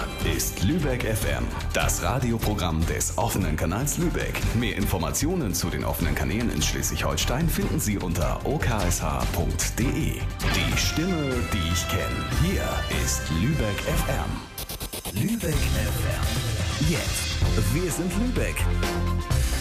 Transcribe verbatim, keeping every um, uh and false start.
ist Lübeck F M, das Radioprogramm des offenen Kanals Lübeck. Mehr Informationen zu den offenen Kanälen in Schleswig-Holstein finden Sie unter o k s h punkt d e. Die Stimme, die ich kenne. Hier ist Lübeck F M. Lübeck F M. Jetzt. Wir sind Lübeck.